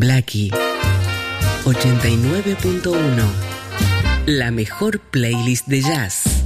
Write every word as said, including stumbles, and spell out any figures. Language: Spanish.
Blackie ochenta y nueve punto uno, la mejor playlist de jazz.